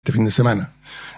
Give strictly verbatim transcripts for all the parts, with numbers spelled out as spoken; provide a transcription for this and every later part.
este fin de semana.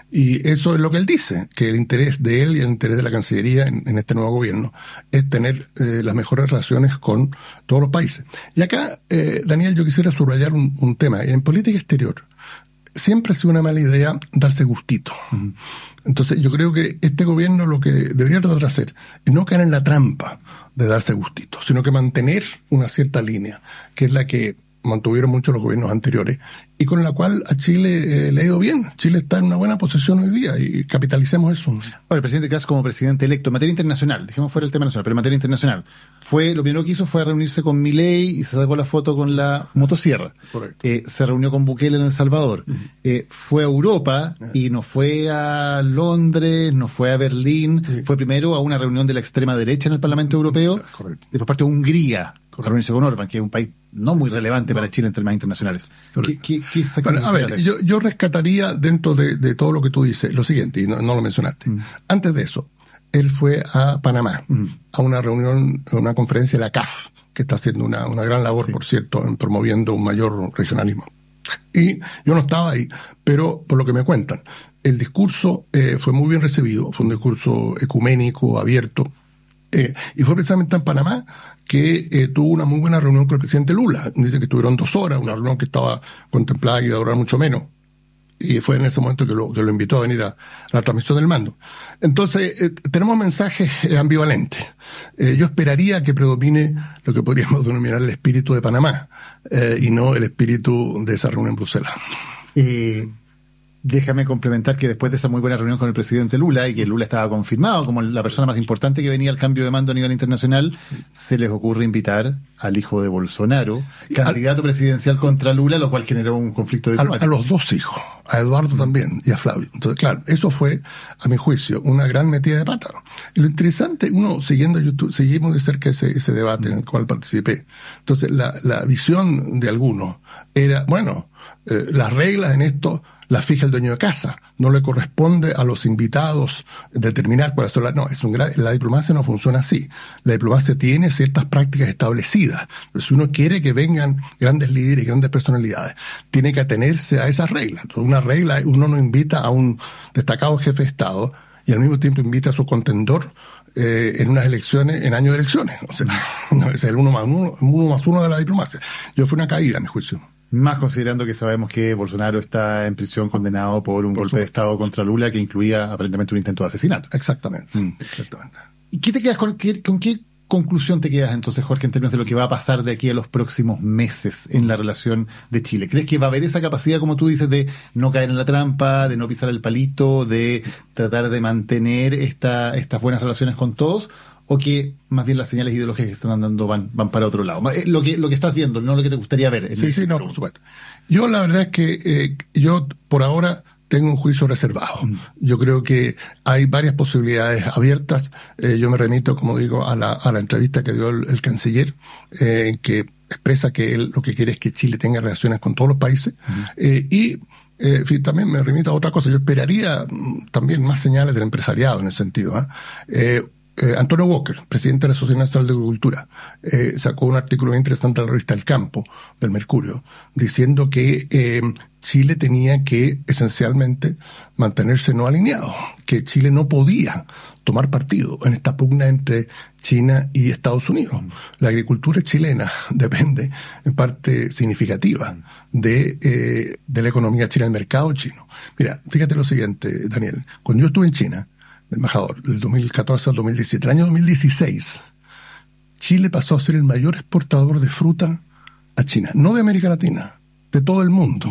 Y eso es lo que él dice, que el interés de él y el interés de la Cancillería en, en este nuevo gobierno es tener eh, las mejores relaciones con todos los países. Y acá, eh, Daniel, yo quisiera subrayar un, un tema. En política exterior siempre ha sido una mala idea darse gustito. Uh-huh. Entonces yo creo que este gobierno lo que debería tratar de hacer es no caer en la trampa de darse gustito, sino que mantener una cierta línea, que es la que mantuvieron muchos los gobiernos anteriores, y con la cual a Chile eh, le ha ido bien. Chile está en una buena posición hoy día y capitalicemos eso. Ahora, el presidente Kast, como presidente electo, en materia internacional, dejemos fuera el tema nacional, pero en materia internacional, fue lo primero que hizo fue reunirse con Milei y se sacó la foto con la motosierra. Correcto. Eh, se reunió con Bukele en El Salvador. Uh-huh. Eh, fue a Europa uh-huh. y no fue a Londres, no fue a Berlín, sí. Fue primero a una reunión de la extrema derecha en el Parlamento Europeo, correcto. Después parte de Hungría, a reunirse con Orbán, que es un país no muy relevante no. para Chile en temas internacionales. ¿Qué, qué, qué bueno, a ver, yo, yo rescataría dentro de, de todo lo que tú dices lo siguiente, y no, no lo mencionaste. Mm. Antes de eso, él fue a Panamá, mm. a una reunión, a una conferencia de la C A F, que está haciendo una, una gran labor, sí. por cierto, en promoviendo un mayor regionalismo. Y yo no estaba ahí, pero por lo que me cuentan, el discurso eh, fue muy bien recibido, fue un discurso ecuménico, abierto, eh, y fue precisamente en Panamá que eh, tuvo una muy buena reunión con el presidente Lula. Dice que tuvieron dos horas, una reunión que estaba contemplada que iba a durar mucho menos. Y fue en ese momento que lo, que lo invitó a venir a, a la transmisión del mando. Entonces, eh, tenemos mensajes eh, ambivalentes. Eh, yo esperaría que predomine lo que podríamos denominar el espíritu de Panamá, eh, y no el espíritu de esa reunión en Bruselas. Eh... Déjame complementar que después de esa muy buena reunión con el presidente Lula, y que Lula estaba confirmado como la persona más importante que venía al cambio de mando a nivel internacional, se les ocurre invitar al hijo de Bolsonaro, candidato al, presidencial contra Lula, lo cual generó un conflicto diplomático. A, a los dos hijos, a Eduardo también y a Flavio. Entonces, claro, eso fue, a mi juicio, una gran metida de pata. Y lo interesante, uno siguiendo YouTube, seguimos de cerca ese, ese debate en el cual participé. Entonces, la, la visión de algunos era, bueno, eh, las reglas en esto la fija el dueño de casa, no le corresponde a los invitados determinar cuáles son las... No, es un gra... la diplomacia no funciona así. La diplomacia tiene ciertas prácticas establecidas. Pero si uno quiere que vengan grandes líderes y grandes personalidades, tiene que atenerse a esas reglas. Entonces, una regla, uno no invita a un destacado jefe de Estado y al mismo tiempo invita a su contendor eh, en unas elecciones, en año de elecciones. O sea, no, es el uno más uno, uno más uno de la diplomacia. Yo fue una caída, a mi juicio. Más considerando que sabemos que Bolsonaro está en prisión condenado por un por golpe su... de Estado contra Lula que incluía aparentemente un intento de asesinato. Exactamente. Mm. Exactamente. ¿Y qué te quedas con, qué, con qué conclusión te quedas entonces, Jorge, en términos de lo que va a pasar de aquí a los próximos meses en la relación de Chile? ¿Crees que va a haber esa capacidad, como tú dices, de no caer en la trampa, de no pisar el palito, de tratar de mantener esta, estas buenas relaciones con todos? ¿O que más bien las señales ideológicas que están dando van, van para otro lado? Lo que, lo que estás viendo, no lo que te gustaría ver. Sí, sí, no, por supuesto. Yo la verdad es que eh, yo por ahora tengo un juicio reservado. Mm. Yo creo que hay varias posibilidades abiertas. Eh, yo me remito, como digo, a la, a la entrevista que dio el, el canciller, eh, que expresa que él lo que quiere es que Chile tenga relaciones con todos los países. Mm. Eh, y Eh, en fin, también me remito a otra cosa. Yo esperaría mm, también más señales del empresariado en ese sentido. ¿eh? Eh, Eh, Antonio Walker, presidente de la Sociedad Nacional de Agricultura, eh, sacó un artículo muy interesante en la revista El Campo, del Mercurio, diciendo que eh, Chile tenía que esencialmente mantenerse no alineado, que Chile no podía tomar partido en esta pugna entre China y Estados Unidos. La agricultura chilena depende en parte significativa de, eh, de la economía china, el mercado chino. Mira, fíjate lo siguiente, Daniel, cuando yo estuve en China, embajador, del dos mil catorce al dos mil diecisiete, el año dos mil dieciséis, Chile pasó a ser el mayor exportador de fruta a China, no de América Latina, de todo el mundo.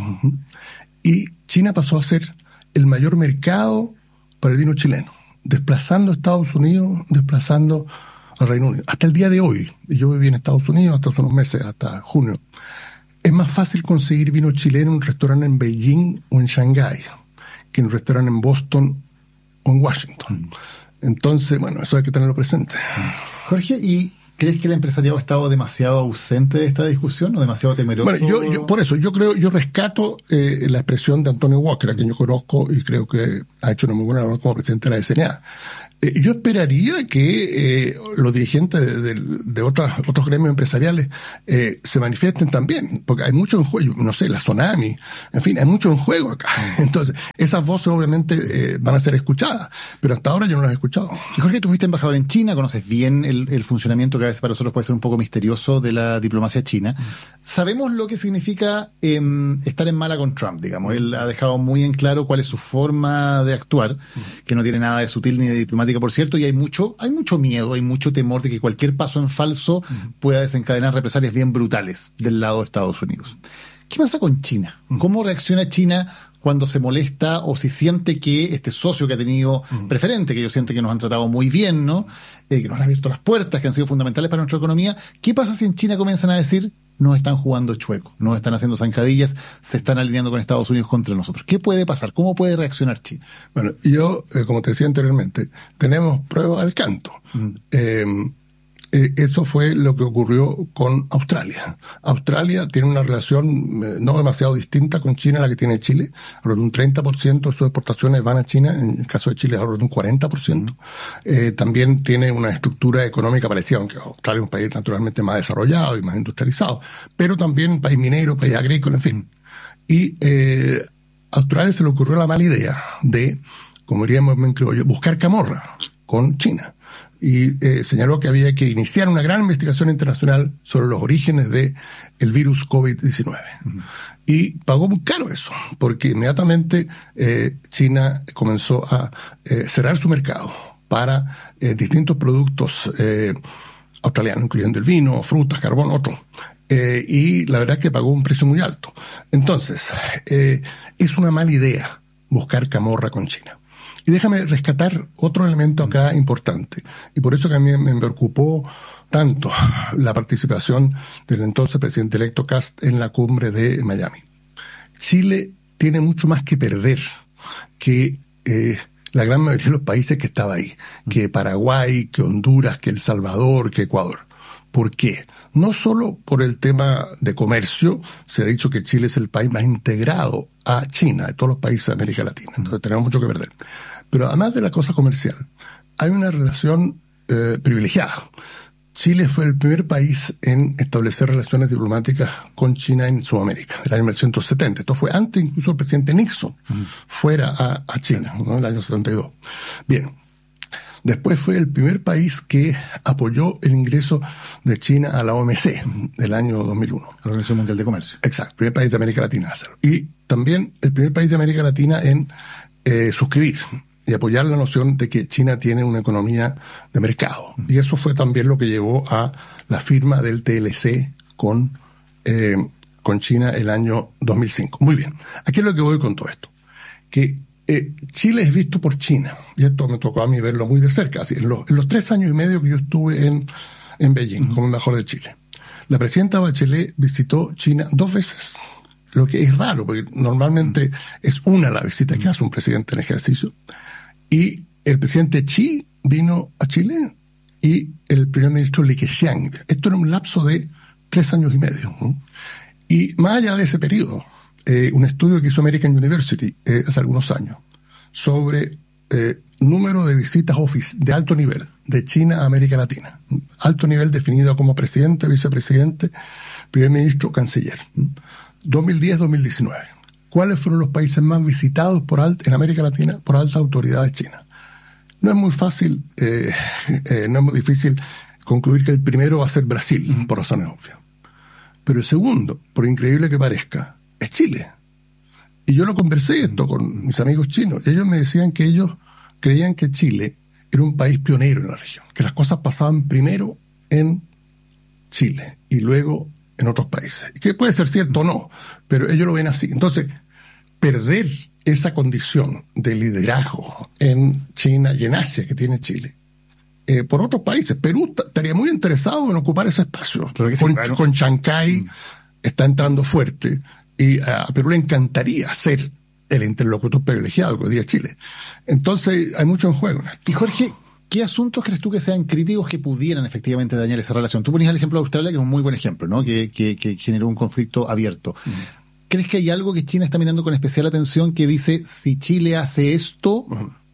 Y China pasó a ser el mayor mercado para el vino chileno, desplazando a Estados Unidos, desplazando al Reino Unido. Hasta el día de hoy, y yo viví en Estados Unidos hasta hace unos meses, hasta junio, es más fácil conseguir vino chileno en un restaurante en Beijing o en Shanghái que en un restaurante en Boston o en Washington. Entonces, bueno, eso hay que tenerlo presente. Jorge, ¿y crees que el empresariado ha estado demasiado ausente de esta discusión o demasiado temeroso? Bueno, yo, yo por eso, yo creo, yo rescato eh, la expresión de Antonio Walker, a quien yo conozco y creo que ha hecho una muy buena labor como presidente de la S N A. Eh, yo esperaría que eh, los dirigentes de, de, de otras, otros gremios empresariales eh, se manifiesten también, porque hay mucho en juego, no sé, la Tsunami, en fin, hay mucho en juego acá. Entonces, esas voces obviamente eh, van a ser escuchadas, pero hasta ahora yo no las he escuchado. Y Jorge, tú fuiste embajador en China, conoces bien el, el funcionamiento que a veces para nosotros puede ser un poco misterioso de la diplomacia china. Mm. Sabemos lo que significa eh, estar en mala con Trump, digamos. Él ha dejado muy en claro cuál es su forma de actuar, mm. que no tiene nada de sutil ni de diplomática, por cierto, y hay mucho, hay mucho miedo, hay mucho temor de que cualquier paso en falso mm. pueda desencadenar represalias bien brutales del lado de Estados Unidos. ¿Qué pasa con China? ¿Cómo reacciona China cuando se molesta o si siente que este socio que ha tenido mm. preferente, que ellos sienten que nos han tratado muy bien, ¿no? Eh, que nos han abierto las puertas, que han sido fundamentales para nuestra economía? ¿Qué pasa si en China comienzan a decir, nos están jugando chueco, nos están haciendo zancadillas, se están alineando con Estados Unidos contra nosotros? ¿Qué puede pasar? ¿Cómo puede reaccionar China? Bueno, yo, eh, como te decía anteriormente, tenemos pruebas al canto. Mm. Eh, Eh, eso fue lo que ocurrió con Australia. Australia tiene una relación eh, no demasiado distinta con China a la que tiene Chile. Alrededor de un treinta por ciento de sus exportaciones van a China, en el caso de Chile alrededor de un cuarenta por ciento. Eh, también tiene una estructura económica parecida, aunque Australia es un país naturalmente más desarrollado y más industrializado, pero también un país minero, país agrícola, en fin. Y eh, a Australia se le ocurrió la mala idea de, como diríamos en criollo, buscar camorra con China. Y eh, señaló que había que iniciar una gran investigación internacional sobre los orígenes de el virus COVID diecinueve. Uh-huh. Y pagó muy caro eso, porque inmediatamente eh, China comenzó a eh, cerrar su mercado para eh, distintos productos eh, australianos, incluyendo el vino, frutas, carbón, otro. Eh, y la verdad es que pagó un precio muy alto. Entonces, eh, es una mala idea buscar camorra con China. Y déjame rescatar otro elemento acá importante, y por eso que a mí me preocupó tanto la participación del entonces presidente electo Kast en la cumbre de Miami. Chile tiene mucho más que perder que eh, la gran mayoría de los países que estaba ahí, que Paraguay, que Honduras, que El Salvador, que Ecuador. ¿Por qué? No solo por el tema de comercio, se ha dicho que Chile es el país más integrado a China de todos los países de América Latina, entonces tenemos mucho que perder. Pero además de la cosa comercial, hay una relación eh, privilegiada. Chile fue el primer país en establecer relaciones diplomáticas con China en Sudamérica, el año mil novecientos setenta. Esto fue antes incluso el presidente Nixon uh-huh. fuera a, a China, ¿no? El año setenta y dos. Bien. Después fue el primer país que apoyó el ingreso de China a la O M C del año dos mil uno. La Organización Mundial de Comercio. Exacto, primer país de América Latina a hacerlo. Y también el primer país de América Latina en eh, suscribir y apoyar la noción de que China tiene una economía de mercado. Y eso fue también lo que llevó a la firma del T L C con, eh, con China el año dos mil cinco. Muy bien, aquí es lo que voy con todo esto. Que Eh, Chile es visto por China, y esto me tocó a mí verlo muy de cerca. Así, en, los, en los tres años y medio que yo estuve en, en Beijing uh-huh. como embajador de Chile, la presidenta Bachelet visitó China dos veces, lo que es raro, porque normalmente uh-huh. es una la visita que hace un presidente en ejercicio, y el presidente Xi vino a Chile y el primer ministro Li Keqiang. Esto era un lapso de tres años y medio, ¿no? Y más allá de ese periodo, Eh, un estudio que hizo American University eh, hace algunos años sobre eh, número de visitas office de alto nivel de China a América Latina. Alto nivel definido como presidente, vicepresidente, primer ministro, canciller. dos mil diez a dos mil diecinueve. ¿Cuáles fueron los países más visitados por alt, en América Latina por altas autoridades chinas? No es muy fácil, eh, eh, no es muy difícil concluir que el primero va a ser Brasil, por razones obvias. Pero el segundo, por increíble que parezca, es Chile. Y yo lo conversé esto con mis amigos chinos, y ellos me decían que ellos creían que Chile era un país pionero en la región, que las cosas pasaban primero en Chile y luego en otros países. Que puede ser cierto o no, pero ellos lo ven así. Entonces, perder esa condición de liderazgo en China y en Asia que tiene Chile, eh, por otros países. Perú estaría muy interesado en ocupar ese espacio. Con, sí, claro. con Chancay mm. está entrando fuerte. Y a Perú le encantaría ser el interlocutor privilegiado que hoy día Chile. Entonces hay mucho en juego. Y Jorge, ¿qué asuntos crees tú que sean críticos que pudieran efectivamente dañar esa relación? Tú ponías el ejemplo de Australia, que es un muy buen ejemplo, ¿no? Que, que, que generó un conflicto abierto. Uh-huh. ¿Crees que hay algo que China está mirando con especial atención que dice, si Chile hace esto, uh-huh.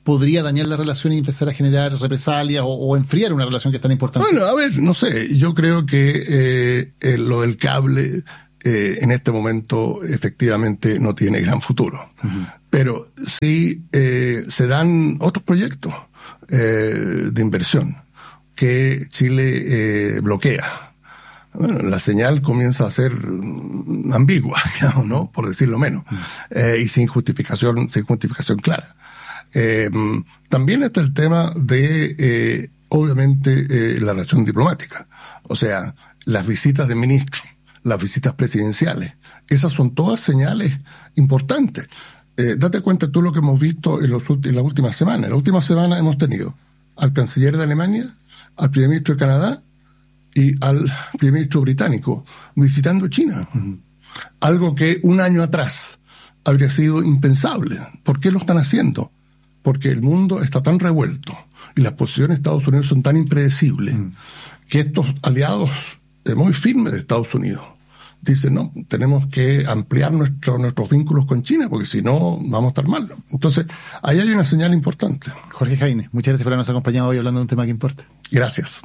podría dañar la relación y empezar a generar represalias o, o enfriar una relación que es tan importante? Bueno, a ver, no sé, yo creo que eh, eh, lo del cable eh, en este momento efectivamente no tiene gran futuro. Uh-huh. Pero sí eh, se dan otros proyectos eh, de inversión que Chile eh, bloquea. Bueno, la señal comienza a ser ambigua, digamos, ¿no? Por decirlo menos, eh, y sin justificación, sin justificación clara. Eh, también está el tema de, eh, obviamente, eh, la relación diplomática. O sea, las visitas de ministros, las visitas presidenciales, esas son todas señales importantes. Eh, date cuenta tú lo que hemos visto en, los, en las últimas semanas. En la última semana hemos tenido al canciller de Alemania, al primer ministro de Canadá, y al primer ministro británico visitando China. Uh-huh. Algo que un año atrás habría sido impensable. ¿Por qué lo están haciendo? Porque el mundo está tan revuelto y las posiciones de Estados Unidos son tan impredecibles uh-huh. que estos aliados eh, muy firmes de Estados Unidos dicen, no, tenemos que ampliar nuestro, nuestros vínculos con China porque si no vamos a estar mal. Entonces, ahí hay una señal importante. Jorge Jaime, muchas gracias por habernos acompañado hoy hablando de un tema que importa. Gracias.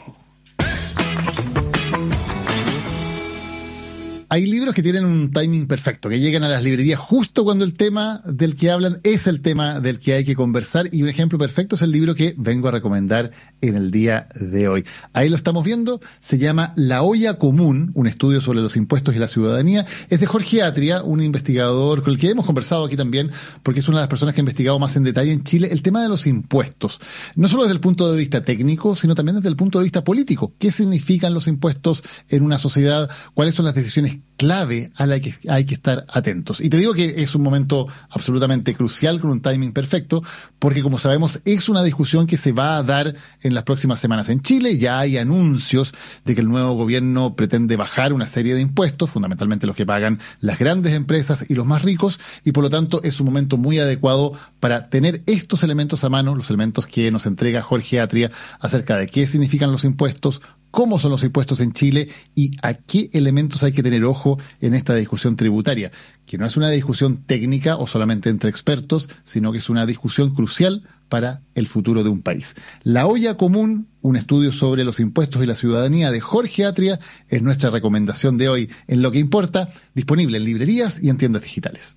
Hay libros que tienen un timing perfecto, que llegan a las librerías justo cuando el tema del que hablan es el tema del que hay que conversar, y un ejemplo perfecto es el libro que vengo a recomendar en el día de hoy. Ahí lo estamos viendo, se llama La olla común, un estudio sobre los impuestos y la ciudadanía. Es de Jorge Atria, un investigador con el que hemos conversado aquí también, porque es una de las personas que ha investigado más en detalle en Chile el tema de los impuestos. No solo desde el punto de vista técnico, sino también desde el punto de vista político. ¿Qué significan los impuestos en una sociedad? ¿Cuáles son las decisiones clave a la que hay que estar atentos? Y te digo que es un momento absolutamente crucial, con un timing perfecto, porque como sabemos es una discusión que se va a dar en las próximas semanas en Chile. Ya hay anuncios de que el nuevo gobierno pretende bajar una serie de impuestos, fundamentalmente los que pagan las grandes empresas y los más ricos, y por lo tanto es un momento muy adecuado para tener estos elementos a mano, los elementos que nos entrega Jorge Atria acerca de qué significan los impuestos, cómo son los impuestos en Chile y a qué elementos hay que tener ojo en esta discusión tributaria, que no es una discusión técnica o solamente entre expertos, sino que es una discusión crucial para el futuro de un país. La olla común, un estudio sobre los impuestos y la ciudadanía de Jorge Atria, es nuestra recomendación de hoy en Lo que Importa, disponible en librerías y en tiendas digitales.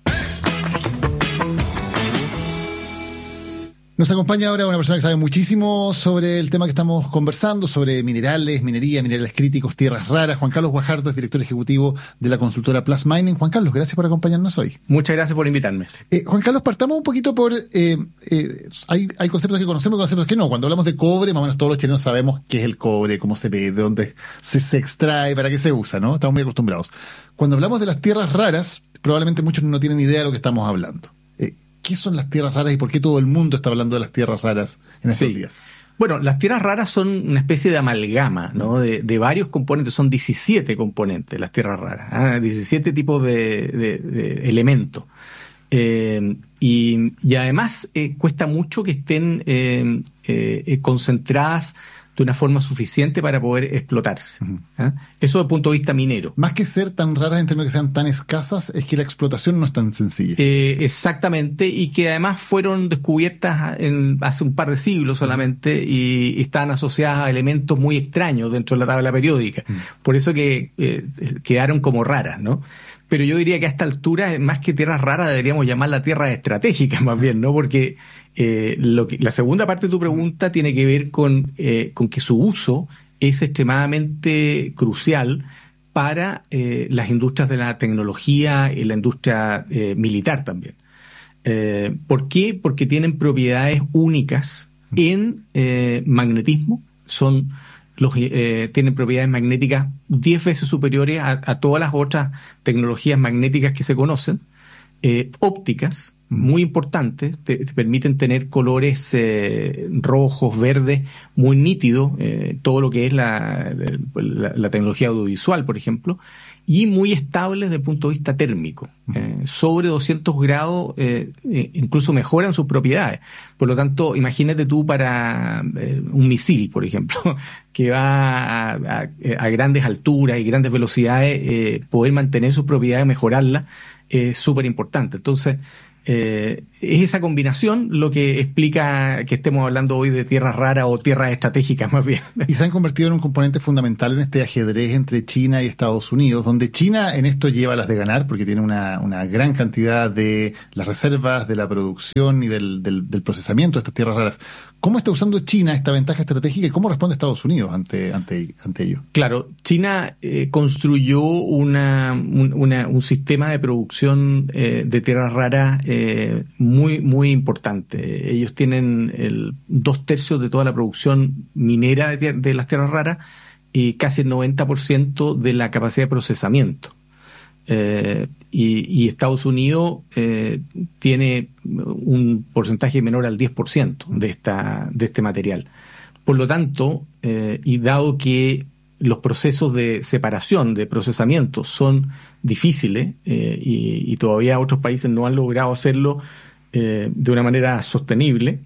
Nos acompaña ahora una persona que sabe muchísimo sobre el tema que estamos conversando, sobre minerales, minería, minerales críticos, tierras raras. Juan Carlos Guajardo es director ejecutivo de la consultora Plus Mining. Juan Carlos, gracias por acompañarnos hoy. Muchas gracias por invitarme. Eh, Juan Carlos, partamos un poquito por... Eh, eh, hay, hay conceptos que conocemos y conceptos que no. Cuando hablamos de cobre, más o menos todos los chilenos sabemos qué es el cobre, cómo se ve, de dónde se, se extrae, para qué se usa, ¿no? Estamos muy acostumbrados. Cuando hablamos de las tierras raras, probablemente muchos no tienen idea de lo que estamos hablando. Eh, ¿Qué son las tierras raras y por qué todo el mundo está hablando de las tierras raras en estos sí. días? Bueno, las tierras raras son una especie de amalgama, ¿no? De, de varios componentes, son diecisiete componentes las tierras raras, ¿eh? diecisiete tipos de, de, de elementos. Eh, y, y además eh, cuesta mucho que estén eh, eh, concentradas de una forma suficiente para poder explotarse. Uh-huh. ¿eh? Eso desde el punto de vista minero. Más que ser tan raras en términos de que sean tan escasas, es que la explotación no es tan sencilla. Eh, exactamente, y que además fueron descubiertas en, hace un par de siglos solamente, uh-huh. y, y están asociadas a elementos muy extraños dentro de la tabla periódica. Uh-huh. Por eso que eh, quedaron como raras, ¿no? Pero yo diría que a esta altura, más que tierras raras, deberíamos llamarla tierras estratégicas más bien, ¿no? Porque eh, lo que, la segunda parte de tu pregunta tiene que ver con, eh, con que su uso es extremadamente crucial para eh, las industrias de la tecnología y la industria eh, militar también. Eh, ¿Por qué? Porque tienen propiedades únicas en eh, magnetismo, son Los, eh, tienen propiedades magnéticas diez veces superiores a, a todas las otras tecnologías magnéticas que se conocen, eh, ópticas, muy importantes, te, te permiten tener colores eh, rojos, verdes, muy nítidos, eh, todo lo que es la, la, la tecnología audiovisual, por ejemplo, y muy estables desde el punto de vista térmico. Eh, sobre doscientos grados eh, eh, incluso mejoran sus propiedades. Por lo tanto, imagínate tú para eh, un misil, por ejemplo, que va a, a, a grandes alturas y grandes velocidades, eh, poder mantener sus propiedades, mejorarlas, es súper importante. Entonces, Eh, es esa combinación lo que explica que estemos hablando hoy de tierras raras o tierras estratégicas más bien. Y se han convertido en un componente fundamental en este ajedrez entre China y Estados Unidos, donde China en esto lleva las de ganar porque tiene una, una gran cantidad de las reservas, de la producción y del, del, del procesamiento de estas tierras raras. ¿Cómo está usando China esta ventaja estratégica y cómo responde Estados Unidos ante, ante, ante ello? Claro, China eh, construyó una, un, una, un sistema de producción eh, de tierras raras eh, muy, muy importante. Ellos tienen el, dos tercios de toda la producción minera de, de las tierras raras y casi el noventa por ciento de la capacidad de procesamiento. Eh, y, y Estados Unidos eh, tiene un porcentaje menor al diez por ciento de esta de este material. Por lo tanto, eh, y dado que los procesos de separación, de procesamiento son difíciles eh, y, y todavía otros países no han logrado hacerlo eh, de una manera sostenible,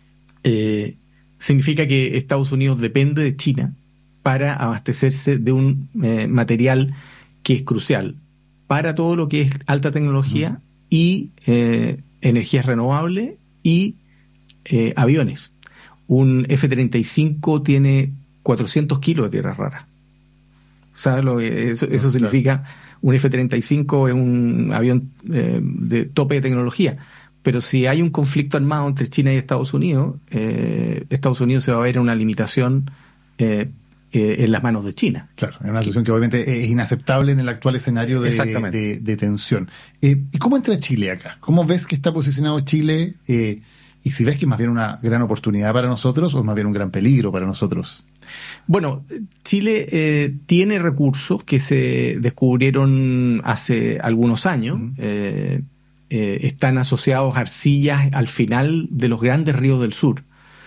eh, significa que Estados Unidos depende de China para abastecerse de un eh, material que es crucial para todo lo que es alta tecnología mm. y eh, energías renovables y eh, aviones. Un F treinta y cinco tiene cuatrocientos kilos de tierras raras. ¿Sabes lo que eso, eso significa? Un F treinta y cinco es un avión eh, de tope de tecnología. Pero si hay un conflicto armado entre China y Estados Unidos, eh, Estados Unidos se va a ver una limitación eh, Eh, en las manos de China. Claro, es una situación que obviamente es inaceptable en el actual escenario de, de, de tensión. Eh, ¿Y cómo entra Chile acá? ¿Cómo ves que está posicionado Chile? Eh, y si ves que es más bien una gran oportunidad para nosotros o más bien un gran peligro para nosotros. Bueno, Chile eh, tiene recursos que se descubrieron hace algunos años. Uh-huh. eh, eh, están asociados a arcillas al final de los grandes ríos del sur.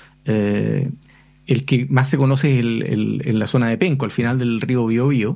Eh, El que más se conoce es el, el, en la zona de Penco, al final del río Biobío,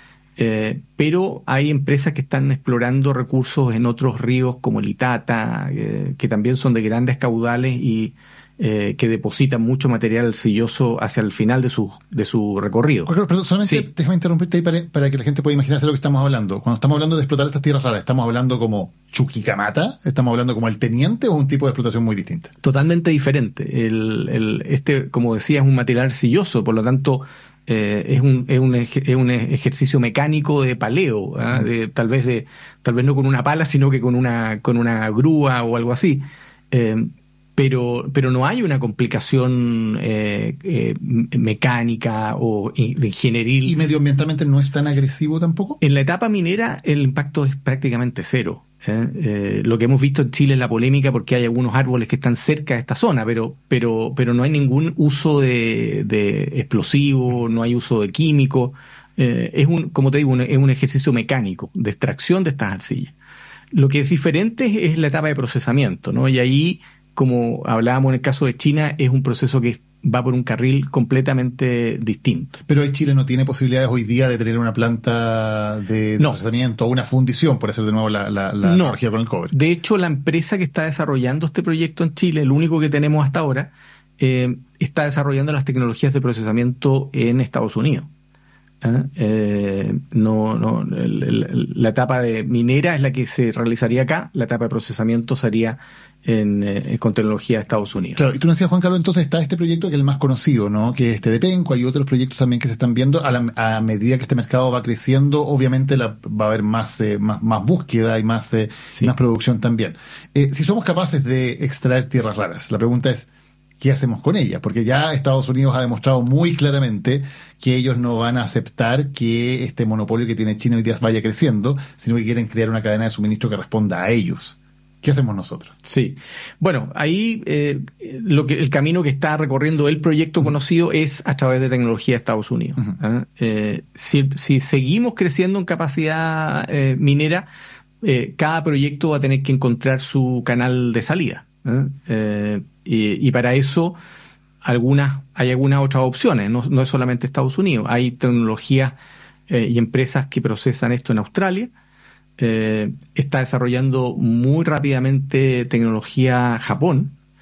eh, pero hay empresas que están explorando recursos en otros ríos como el Itata, eh, que también son de grandes caudales y eh, que depositan mucho material arcilloso hacia el final de su, de su recorrido. Perdón, perdón, solamente sí. déjame interrumpirte ahí para, para que la gente pueda imaginarse lo que estamos hablando. Cuando estamos hablando de explotar estas tierras raras, ¿estamos hablando como Chuquicamata? ¿Estamos hablando como el teniente o un tipo de explotación muy distinta? Totalmente diferente. El, el, este, como decía, es un material arcilloso, por lo tanto eh, es, un, es, un, es un ejercicio mecánico de paleo, ¿eh? de, tal vez de tal vez no con una pala, sino que con una con una grúa o algo así. Eh, pero pero no hay una complicación eh, eh, mecánica o de ingenieril. ¿Y medioambientalmente no es tan agresivo tampoco? En la etapa minera el impacto es prácticamente cero. ¿eh? Eh, lo que hemos visto en Chile es la polémica porque hay algunos árboles que están cerca de esta zona, pero pero pero no hay ningún uso de, de explosivos, no hay uso de químicos. Eh, es un, como te digo, un, es un ejercicio mecánico de extracción de estas arcillas. Lo que es diferente es la etapa de procesamiento, ¿no? Y ahí, como hablábamos en el caso de China, es un proceso que va por un carril completamente distinto. Pero Chile no tiene posibilidades hoy día de tener una planta de no. procesamiento o una fundición, por hacer de nuevo la, la, la no. analogía con el cobre. De hecho, la empresa que está desarrollando este proyecto en Chile, el único que tenemos hasta ahora, eh, está desarrollando las tecnologías de procesamiento en Estados Unidos. ¿Eh? Eh, no, no, el, el, la etapa de minera es la que se realizaría acá, la etapa de procesamiento sería en, eh, con tecnología de Estados Unidos. Claro, y tú nos decías, Juan Carlos, entonces está este proyecto que es el más conocido, ¿no? Que es este de Penco, hay otros proyectos también que se están viendo. A, la, a medida que este mercado va creciendo, obviamente la, va a haber más, eh, más, más búsqueda y más, eh, sí. más producción también. Eh, si somos capaces de extraer tierras raras, la pregunta es, ¿qué hacemos con ellas? Porque ya Estados Unidos ha demostrado muy claramente que ellos no van a aceptar que este monopolio que tiene China hoy día vaya creciendo, sino que quieren crear una cadena de suministro que responda a ellos. ¿Qué hacemos nosotros? Sí. Bueno, ahí eh, lo que el camino que está recorriendo el proyecto uh-huh. conocido es a través de tecnología de Estados Unidos. Uh-huh. ¿eh? Eh, si, si seguimos creciendo en capacidad eh, minera, eh, cada proyecto va a tener que encontrar su canal de salida. ¿eh? Eh, y, y para eso algunas hay algunas otras opciones, no, no es solamente Estados Unidos, hay tecnologías eh, y empresas que procesan esto en Australia. Eh, está desarrollando muy rápidamente tecnología Japón,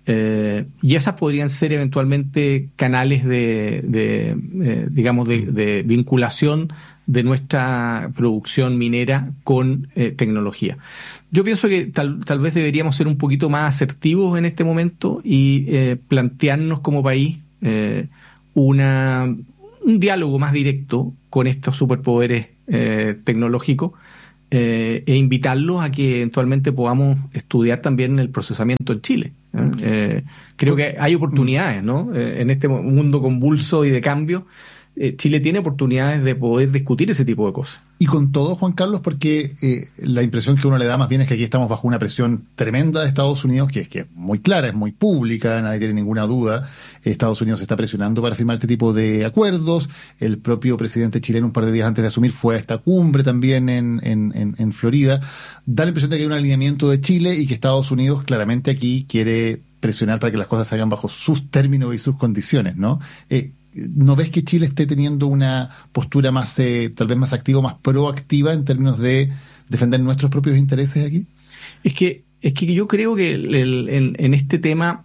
Eh, y esas podrían ser eventualmente canales de, de eh, digamos, de, de vinculación de nuestra producción minera con eh, tecnología. Yo pienso que tal, tal vez deberíamos ser un poquito más asertivos en este momento y eh, plantearnos como país eh, una, un diálogo más directo con estos superpoderes eh, tecnológicos eh, e invitarlos a que eventualmente podamos estudiar también el procesamiento en Chile. ¿eh? Eh, creo que hay oportunidades, ¿no? Eh, en este mundo convulso y de cambio, eh, Chile tiene oportunidades de poder discutir ese tipo de cosas. Y con todo, Juan Carlos, porque eh, la impresión que uno le da más bien es que aquí estamos bajo una presión tremenda de Estados Unidos, que es que es muy clara, es muy pública, nadie tiene ninguna duda. Estados Unidos se está presionando para firmar este tipo de acuerdos. El propio presidente chileno, un par de días antes de asumir, fue a esta cumbre también en, en, en, en Florida. Da la impresión de que hay un alineamiento de Chile y que Estados Unidos claramente aquí quiere presionar para que las cosas se hagan bajo sus términos y sus condiciones, ¿no? Eh, ¿No ves que Chile esté teniendo una postura más, eh, tal vez más activa, más proactiva en términos de defender nuestros propios intereses aquí? Es que, es que yo creo que el, el, en, en este tema,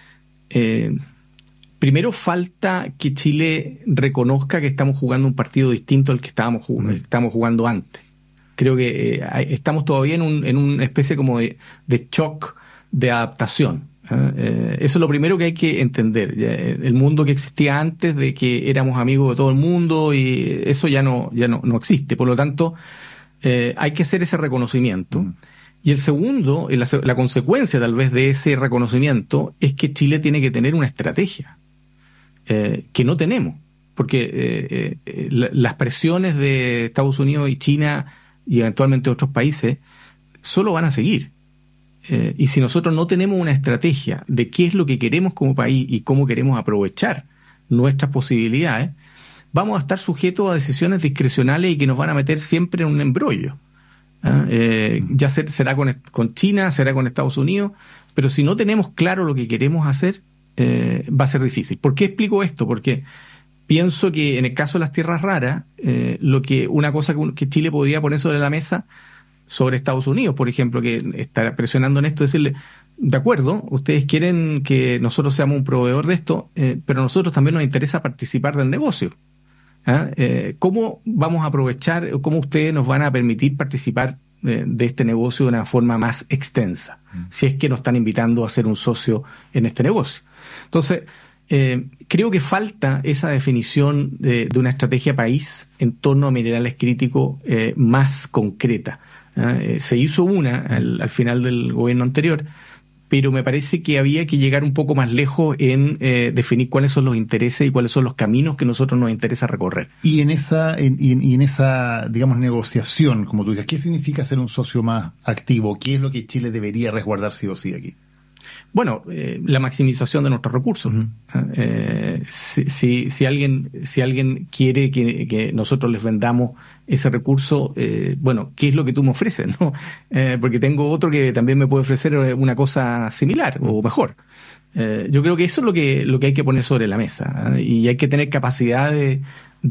eh, primero falta que Chile reconozca que estamos jugando un partido distinto al que estábamos jugando, mm. estábamos jugando antes. Creo que eh, estamos todavía en, un, en una especie como de, de shock de adaptación. Eh, eso es lo primero que hay que entender. El mundo que existía antes de que éramos amigos de todo el mundo, y eso ya no ya no, no existe. Por lo tanto, eh, hay que hacer ese reconocimiento. Mm. Y el segundo, la, la consecuencia tal vez de ese reconocimiento es que Chile tiene que tener una estrategia eh, que no tenemos, porque eh, eh, la, las presiones de Estados Unidos y China y eventualmente otros países solo van a seguir. Eh, y si nosotros no tenemos una estrategia de qué es lo que queremos como país y cómo queremos aprovechar nuestras posibilidades, vamos a estar sujetos a decisiones discrecionales y que nos van a meter siempre en un embrollo. ¿eh? Eh, ya ser, será con, con China, será con Estados Unidos, pero si no tenemos claro lo que queremos hacer, eh, va a ser difícil. ¿Por qué explico esto? Porque pienso que en el caso de las tierras raras, eh, lo que una cosa que, que Chile podría poner sobre la mesa sobre Estados Unidos, por ejemplo, que está presionando en esto, decirle, de acuerdo, ustedes quieren que nosotros seamos un proveedor de esto, eh, pero a nosotros también nos interesa participar del negocio. ¿Ah? Eh, ¿Cómo vamos a aprovechar, o cómo ustedes nos van a permitir participar eh, de este negocio de una forma más extensa, mm. si es que nos están invitando a ser un socio en este negocio? Entonces, eh, creo que falta esa definición de, de una estrategia país en torno a minerales críticos eh, más concreta. Eh, se hizo una al, al final del gobierno anterior, pero me parece que había que llegar un poco más lejos en eh, definir cuáles son los intereses y cuáles son los caminos que a nosotros nos interesa recorrer. Y en esa, en, y en, y en esa, digamos, negociación, como tú dices, ¿qué significa ser un socio más activo? ¿Qué es lo que Chile debería resguardar sí o sí aquí? Bueno, eh, la maximización de nuestros recursos. Uh-huh. Eh, si, si, si alguien, si alguien quiere que, que nosotros les vendamos ese recurso, eh, bueno, ¿qué es lo que tú me ofreces, no? Eh, porque tengo otro que también me puede ofrecer una cosa similar o mejor. Eh, yo creo que eso es lo que, lo que hay que poner sobre la mesa, ¿eh? Y hay que tener capacidad de,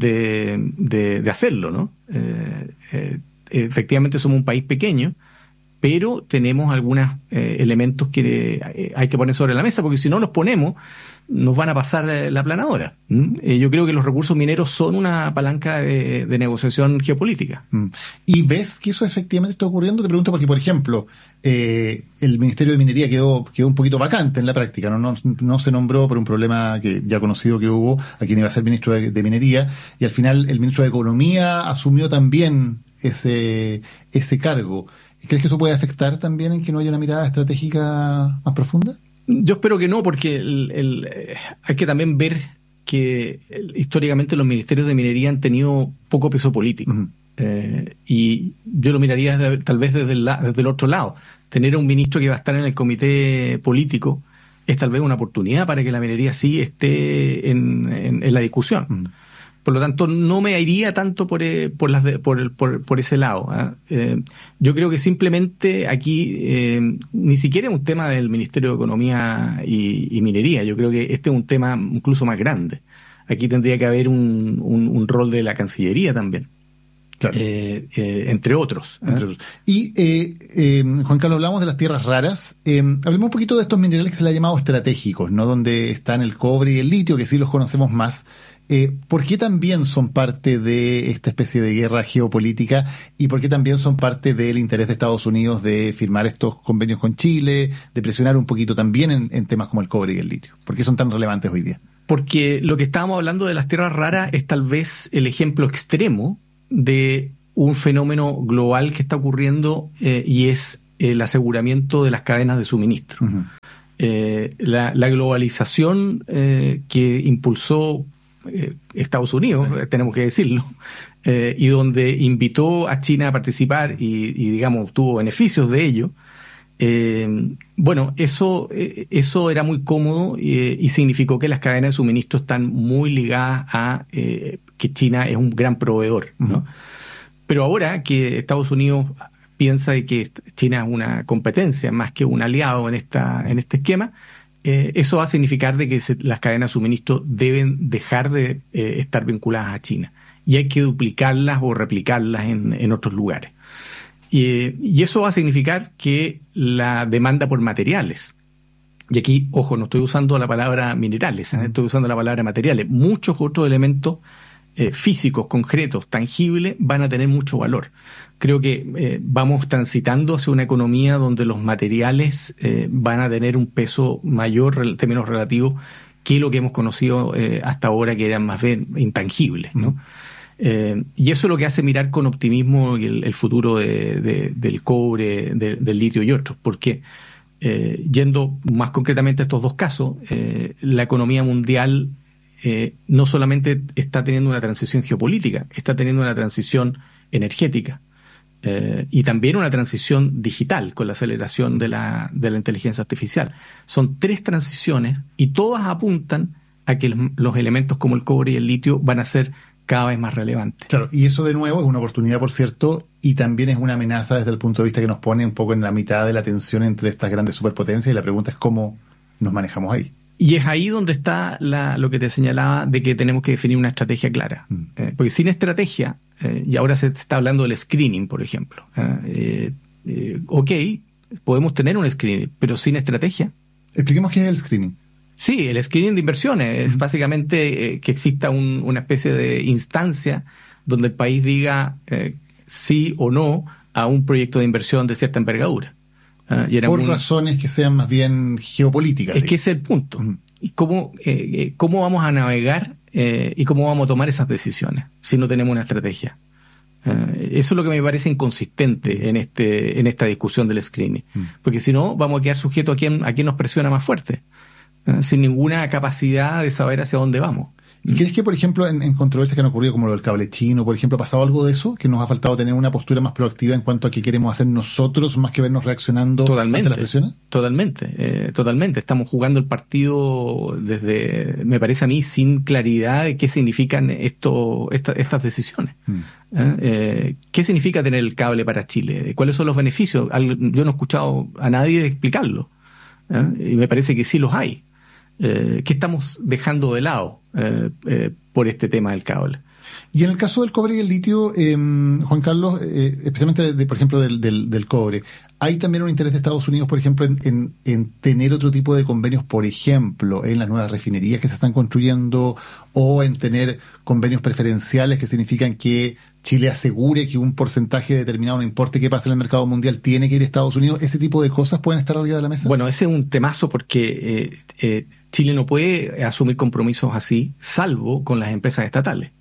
de, de, de hacerlo, ¿no? Eh, eh, efectivamente somos un país pequeño, pero tenemos algunos eh, elementos que eh, hay que poner sobre la mesa, porque si no los ponemos, nos van a pasar eh, la planadora. ¿Mm? Eh, yo creo que los recursos mineros son una palanca de, de negociación geopolítica. Mm. ¿Y ves que eso efectivamente está ocurriendo? Te pregunto porque, por ejemplo, eh, el Ministerio de Minería quedó, quedó un poquito vacante en la práctica, ¿no? No, no se nombró por un problema que ya conocido que hubo a quien iba a ser ministro de, de Minería, y al final el ministro de Economía asumió también ese, ese cargo. ¿Crees que eso puede afectar también en que no haya una mirada estratégica más profunda? Yo espero que no, porque el, el, hay que también ver que el, históricamente los ministerios de minería han tenido poco peso político. Uh-huh. Eh, y yo lo miraría desde, tal vez desde el, desde el otro lado. Tener a un ministro que va a estar en el comité político es tal vez una oportunidad para que la minería sí esté en, en, en la discusión. Uh-huh. Por lo tanto, no me iría tanto por eh, por, las de, por, por por ese lado. ¿eh? Eh, yo creo que simplemente aquí eh, ni siquiera es un tema del Ministerio de Economía y, y Minería. Yo creo que este es un tema incluso más grande. Aquí tendría que haber un, un, un rol de la Cancillería también. Claro. Eh, eh, entre otros. Entre otros. Y, eh, eh, Juan Carlos, hablamos de las tierras raras. Eh, hablemos un poquito de estos minerales que se le ha llamado estratégicos, ¿no? Donde están el cobre y el litio, que sí los conocemos más. Eh, ¿Por qué también son parte de esta especie de guerra geopolítica y por qué también son parte del interés de Estados Unidos de firmar estos convenios con Chile, de presionar un poquito también en, en temas como el cobre y el litio? ¿Por qué son tan relevantes hoy día? Porque lo que estábamos hablando de las tierras raras es tal vez el ejemplo extremo de un fenómeno global que está ocurriendo eh, y es el aseguramiento de las cadenas de suministro. Uh-huh. Eh, la, la globalización eh, que impulsó eh, Estados Unidos, sí. tenemos que decirlo, eh, y donde invitó a China a participar y, y digamos, tuvo beneficios de ello. Eh, bueno, eso eh, eso era muy cómodo eh, y significó que las cadenas de suministro están muy ligadas a eh, que China es un gran proveedor, ¿no? Uh-huh. Pero ahora que Estados Unidos piensa que China es una competencia más que un aliado en esta en este esquema, eh, eso va a significar de que se, las cadenas de suministro deben dejar de eh, estar vinculadas a China y hay que duplicarlas o replicarlas en, en otros lugares. Y, y eso va a significar que la demanda por materiales, y aquí, ojo, no estoy usando la palabra minerales, ¿eh? estoy usando la palabra materiales, muchos otros elementos eh, físicos, concretos, tangibles, van a tener mucho valor. Creo que eh, vamos transitando hacia una economía donde los materiales eh, van a tener un peso mayor en términos relativos que lo que hemos conocido eh, hasta ahora, que eran más bien intangibles, ¿no? Mm. Eh, y eso es lo que hace mirar con optimismo el, el futuro de, de, del cobre, de, del litio y otros, porque eh, yendo más concretamente a estos dos casos, eh, la economía mundial eh, no solamente está teniendo una transición geopolítica, está teniendo una transición energética eh, y también una transición digital con la aceleración de la, de la inteligencia artificial. Son tres transiciones y todas apuntan a que los, los elementos como el cobre y el litio van a ser cada vez más relevante. Claro, y eso de nuevo es una oportunidad, por cierto, y también es una amenaza desde el punto de vista que nos pone un poco en la mitad de la tensión entre estas grandes superpotencias, y la pregunta es cómo nos manejamos ahí. Y es ahí donde está la, lo que te señalaba de que tenemos que definir una estrategia clara. Mm. Eh, porque sin estrategia, eh, y ahora se está hablando del screening, por ejemplo. Eh, eh, ok, podemos tener un screening, pero sin estrategia. Expliquemos qué es el screening. Sí, el screening de inversiones es uh-huh. básicamente eh, que exista un, una especie de instancia donde el país diga eh, sí o no a un proyecto de inversión de cierta envergadura. Uh, y Por un... razones que sean más bien geopolíticas. Es que ese es el punto. Uh-huh. ¿Y cómo, eh, cómo vamos a navegar eh, y cómo vamos a tomar esas decisiones si no tenemos una estrategia? Uh, eso es lo que me parece inconsistente en este en esta discusión del screening. Uh-huh. Porque si no, vamos a quedar sujetos a quien, a quien nos presiona más fuerte, sin ninguna capacidad de saber hacia dónde vamos. ¿Y crees que, por ejemplo, en, en controversias que han ocurrido como lo del cable chino, por ejemplo, ha pasado algo de eso? ¿Que nos ha faltado tener una postura más proactiva en cuanto a qué queremos hacer nosotros, más que vernos reaccionando totalmente, ante las presiones? Totalmente, eh, totalmente. Estamos jugando el partido desde, me parece a mí, sin claridad de qué significan esto, esta, estas decisiones. Hmm. ¿Eh? Eh, ¿Qué significa tener el cable para Chile? ¿Cuáles son los beneficios? Yo no he escuchado a nadie explicarlo. ¿Eh? Y me parece que sí los hay. Eh, ¿Qué estamos dejando de lado eh, eh, por este tema del cable? Y en el caso del cobre y el litio, eh, Juan Carlos, eh, especialmente, de, de, por ejemplo, del, del, del cobre, ¿hay también un interés de Estados Unidos, por ejemplo, en, en, en tener otro tipo de convenios, por ejemplo, en las nuevas refinerías que se están construyendo, o en tener convenios preferenciales que significan que Chile asegure que un porcentaje determinado, no importe qué pase en el mercado mundial, tiene que ir a Estados Unidos? ¿Ese tipo de cosas pueden estar arriba de la mesa? Bueno, ese es un temazo porque eh, eh, Chile no puede asumir compromisos así, salvo con las empresas estatales.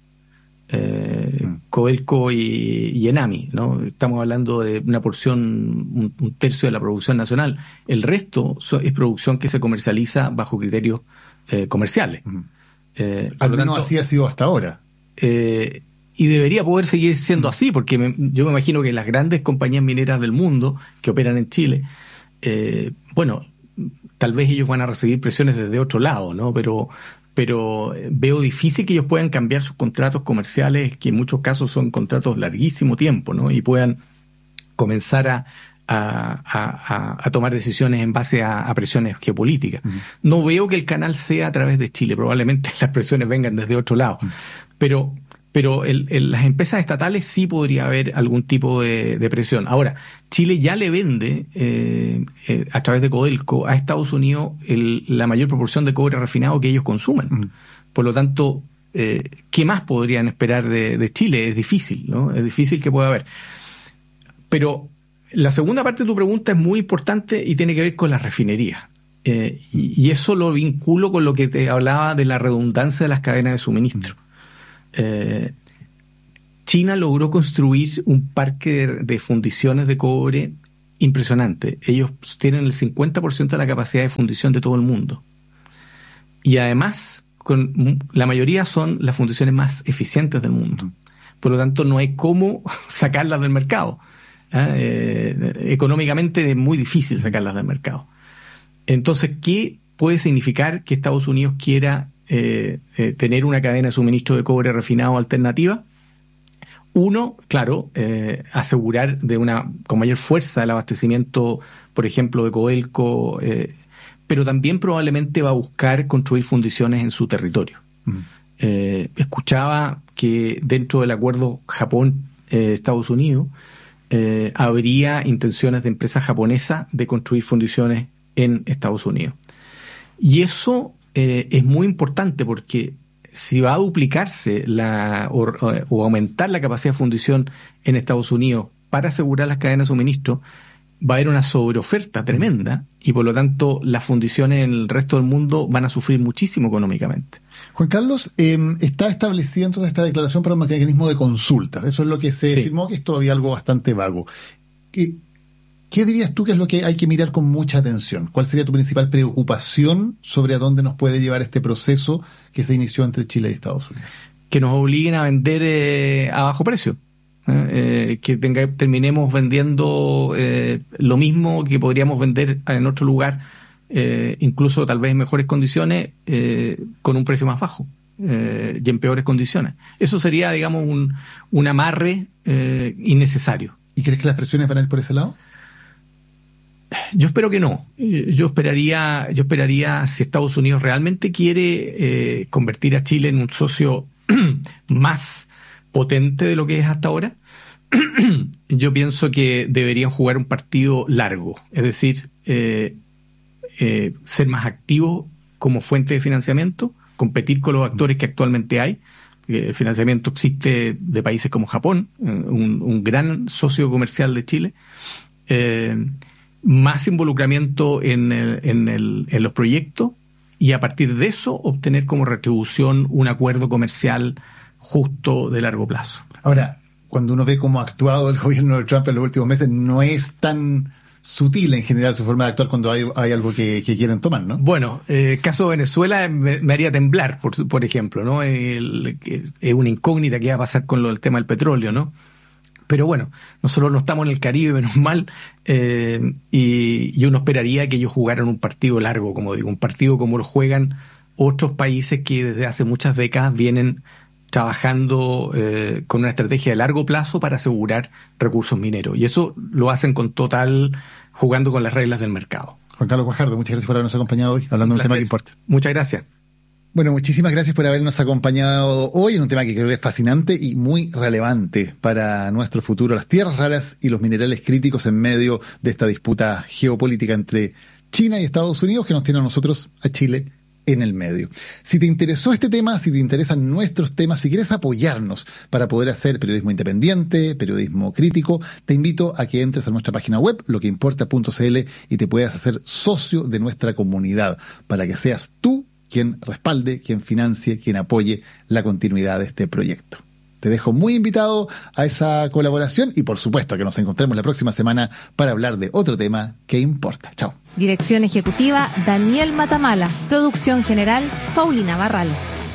Eh, mm. Codelco y, y Enami, ¿no? Estamos hablando de una porción, un, un tercio de la producción nacional. El resto so, es producción que se comercializa bajo criterios eh, comerciales. Mm. Eh, Al menos tanto, así ha sido hasta ahora. Eh, y debería poder seguir siendo así, porque me, yo me imagino que las grandes compañías mineras del mundo que operan en Chile, eh, bueno, tal vez ellos van a recibir presiones desde otro lado, ¿no? Pero pero veo difícil que ellos puedan cambiar sus contratos comerciales, que en muchos casos son contratos de larguísimo tiempo, ¿no? Y puedan comenzar a, a, a, a tomar decisiones en base a, a presiones geopolíticas. Uh-huh. No veo que el canal sea a través de Chile, probablemente las presiones vengan desde otro lado. Uh-huh. Pero pero el, el, las empresas estatales sí podría haber algún tipo de, de presión. Ahora, Chile ya le vende eh, eh, a través de Codelco a Estados Unidos el, la mayor proporción de cobre refinado que ellos consumen. Mm. Por lo tanto, eh, ¿qué más podrían esperar de, de Chile? Es difícil, ¿no? Es difícil que pueda haber. Pero la segunda parte de tu pregunta es muy importante y tiene que ver con las refinerías. Eh, y, y eso lo vinculo con lo que te hablaba de la redundancia de las cadenas de suministro. Eh, China logró construir un parque de, de fundiciones de cobre impresionante. Ellos tienen el cincuenta por ciento de la capacidad de fundición de todo el mundo. Y además, con, la mayoría son las fundiciones más eficientes del mundo. Por lo tanto, no hay cómo sacarlas del mercado. ¿Eh? Eh, económicamente es muy difícil sacarlas del mercado. Entonces, ¿qué puede significar que Estados Unidos quiera eh, eh, tener una cadena de suministro de cobre refinado alternativa? Uno, claro, eh, asegurar de una con mayor fuerza el abastecimiento, por ejemplo, de Codelco, eh, pero también probablemente va a buscar construir fundiciones en su territorio. Mm. Eh, escuchaba que dentro del acuerdo Japón-Estados Unidos eh, habría intenciones de empresas japonesas de construir fundiciones en Estados Unidos. Y eso eh, es muy importante porque si va a duplicarse la, o, o aumentar la capacidad de fundición en Estados Unidos para asegurar las cadenas de suministro, va a haber una sobreoferta tremenda y por lo tanto las fundiciones en el resto del mundo van a sufrir muchísimo económicamente. Juan Carlos, eh, está establecida entonces esta declaración para un mecanismo de consultas. Eso es lo que se sí. firmó, que es todavía algo bastante vago. ¿Qué, ¿Qué dirías tú que es lo que hay que mirar con mucha atención? ¿Cuál sería tu principal preocupación sobre a dónde nos puede llevar este proceso que se inició entre Chile y Estados Unidos? Que nos obliguen a vender eh, a bajo precio. Eh, que tenga, terminemos vendiendo eh, lo mismo que podríamos vender en otro lugar, eh, incluso tal vez en mejores condiciones, eh, con un precio más bajo eh, y en peores condiciones. Eso sería, digamos, un, un amarre eh, innecesario. ¿Y crees que las presiones van a ir por ese lado? Yo espero que no. Yo esperaría, yo esperaría si Estados Unidos realmente quiere eh, convertir a Chile en un socio más potente de lo que es hasta ahora, yo pienso que deberían jugar un partido largo, es decir, eh, eh, ser más activos como fuente de financiamiento, competir con los actores que actualmente hay. El financiamiento existe de países como Japón, un, un gran socio comercial de Chile. Eh, más involucramiento en, el, en, el, en los proyectos y a partir de eso obtener como retribución un acuerdo comercial justo de largo plazo. Ahora, cuando uno ve cómo ha actuado el gobierno de Trump en los últimos meses, no es tan sutil en general su forma de actuar cuando hay, hay algo que, que quieren tomar, ¿no? Bueno, el eh, caso de Venezuela me, me haría temblar, por, por ejemplo, ¿no? El, el, es una incógnita que va a pasar con lo del tema del petróleo, ¿no? Pero bueno, nosotros no estamos en el Caribe, menos mal, eh, y, y uno esperaría que ellos jugaran un partido largo, como digo, un partido como lo juegan otros países que desde hace muchas décadas vienen trabajando eh, con una estrategia de largo plazo para asegurar recursos mineros. Y eso lo hacen con total, jugando con las reglas del mercado. Juan Carlos Guajardo, muchas gracias por habernos acompañado hoy, hablando de un tema que importa. Muchas gracias. Bueno, muchísimas gracias por habernos acompañado hoy en un tema que creo que es fascinante y muy relevante para nuestro futuro, las tierras raras y los minerales críticos en medio de esta disputa geopolítica entre China y Estados Unidos que nos tiene a nosotros, a Chile, en el medio. Si te interesó este tema, si te interesan nuestros temas, si quieres apoyarnos para poder hacer periodismo independiente, periodismo crítico, te invito a que entres a nuestra página web, loqueimporta punto c l, y te puedas hacer socio de nuestra comunidad para que seas tú quien respalde, quien financie, quien apoye la continuidad de este proyecto. Te dejo muy invitado a esa colaboración y por supuesto que nos encontremos la próxima semana para hablar de otro tema que importa. Chao. Dirección ejecutiva Daniel Matamala. Producción general Paulina Barrales.